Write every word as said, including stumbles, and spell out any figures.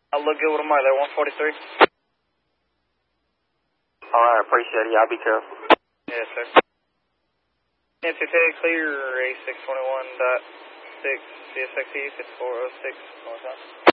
I'll look good with a Milo, one forty-three. All right, appreciate it. Y'all be careful. Yes, sir. Nancy, take clear, A six twenty-one dot six, C S X E, fifty-four oh six, one more time.